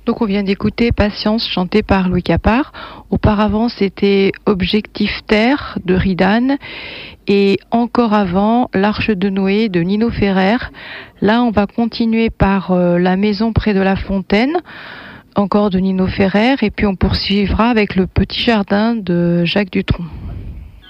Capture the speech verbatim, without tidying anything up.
Donc on vient d'écouter Patience chantée par Louis Capard. Auparavant c'était Objectif Terre de Ridane et encore avant L'Arche de Noé de Nino Ferrer. Là on va continuer par euh, La Maison près de la Fontaine, encore de Nino Ferrer, et puis on poursuivra avec Le Petit Jardin de Jacques Dutronc.